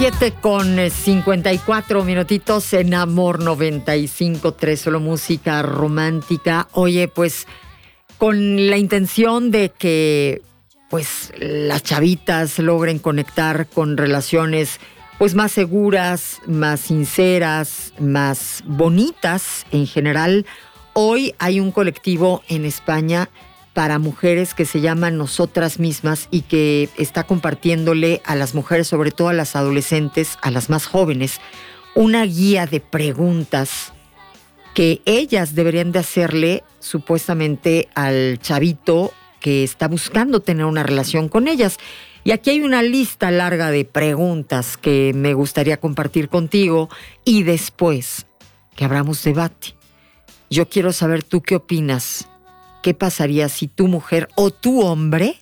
7:54 minutitos en Amor 95.3, solo música romántica. Oye, pues con la intención de que pues las chavitas logren conectar con relaciones pues más seguras, más sinceras, más bonitas en general. Hoy hay un colectivo en España para mujeres que se llama Nosotras Mismas y que está compartiéndole a las mujeres, sobre todo a las adolescentes, a las más jóvenes, una guía de preguntas que ellas deberían de hacerle supuestamente al chavito que está buscando tener una relación con ellas. Y aquí hay una lista larga de preguntas que me gustaría compartir contigo y después que abramos debate. Yo quiero saber tú qué opinas. ¿Qué pasaría si tu mujer o tu hombre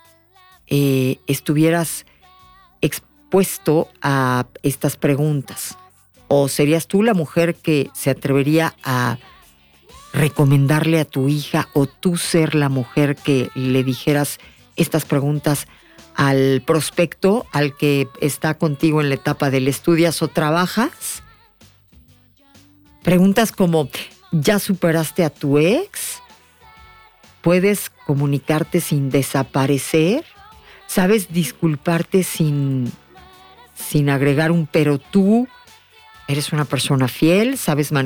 estuvieras expuesto a estas preguntas? ¿O serías tú la mujer que se atrevería a recomendarle a tu hija o tú ser la mujer que le dijeras estas preguntas al prospecto, al que está contigo en la etapa del estudias o trabajas? Preguntas como, ¿ya superaste a tu ex? ¿Puedes comunicarte sin desaparecer? ¿Sabes disculparte sin agregar un pero tú eres una persona fiel? ¿Sabes manejar